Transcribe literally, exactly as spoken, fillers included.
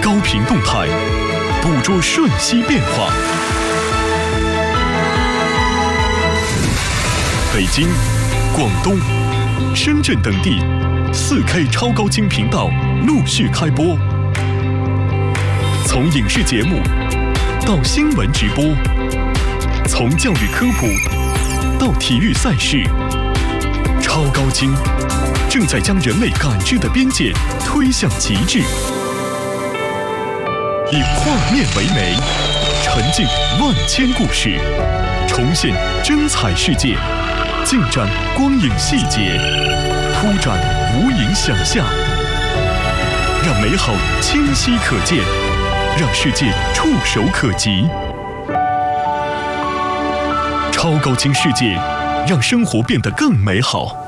高频动态，捕捉瞬息变化。北京、广东、深圳等地 四K 超高清频道陆续开播，从影视节目到新闻直播，从教育科普到体育赛事，超高清正在将人类感知的边界推向极致。以画面为媒，沉浸万千故事，重现真彩世界，尽展光影细节，铺展无垠想象，让美好清晰可见，让世界触手可及。超高清世界，让生活变得更美好。